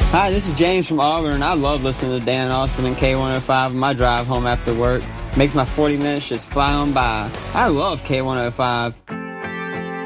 Hi, this is James from Auburn. I love listening to Dan Austin and K105 on my drive home after work. Makes my 40 minutes just fly on by. I love K105.